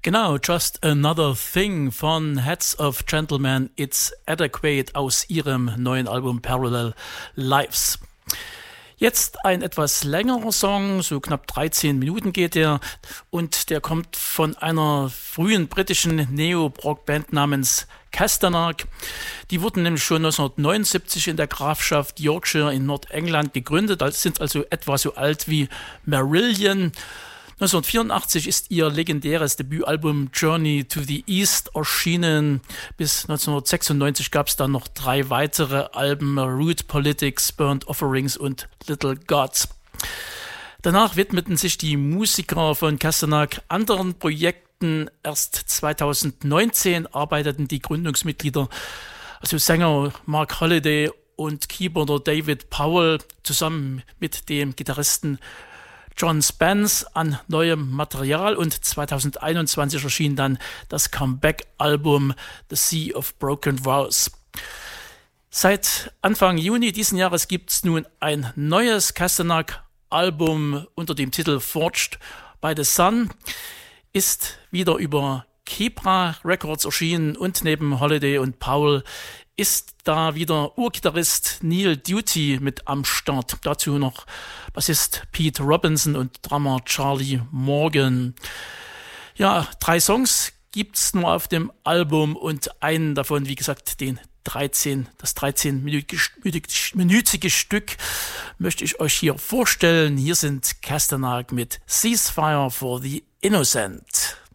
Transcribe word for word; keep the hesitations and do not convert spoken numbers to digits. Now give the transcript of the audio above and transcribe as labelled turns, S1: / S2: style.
S1: Genau, Just Another Thing von Heads of Gentlemen, It's Adequate aus ihrem neuen Album Parallel Lives. Jetzt ein etwas längerer Song, so knapp dreizehn Minuten geht der, und der kommt von einer frühen britischen Neo-Rock-Band namens Castanak. Die wurden nämlich schon neunzehnhundertneunundsiebzig in der Grafschaft Yorkshire in Nordengland gegründet, sind also etwa so alt wie Marillion. neunzehnhundertvierundachtzig ist ihr legendäres Debütalbum Journey to the East erschienen. Bis neunzehnhundertsechsundneunzig gab es dann noch drei weitere Alben: Root Politics, Burnt Offerings und Little Gods. Danach widmeten sich die Musiker von Castanak anderen Projekten. Erst zweitausendneunzehn arbeiteten die Gründungsmitglieder, also Sänger Mark Holliday und Keyboarder David Powell, zusammen mit dem Gitarristen John Spence an neuem Material, und zweitausendeinundzwanzig erschien dann das Comeback-Album The Sea of Broken Vows. Seit Anfang Juni diesen Jahres gibt es nun ein neues Castanak-Album unter dem Titel Forged by the Sun, ist wieder über Kebra Records erschienen, und neben Holiday und Powell ist da wieder Urgitarrist Neil Duty mit am Start. Dazu noch Bassist Pete Robinson und Drummer Charlie Morgan. Ja, drei Songs gibt's nur auf dem Album, und einen davon, wie gesagt, den dreizehn, das dreizehn-minütige Stück möchte ich euch hier vorstellen. Hier sind Castanak mit Ceasefire for the Innocent.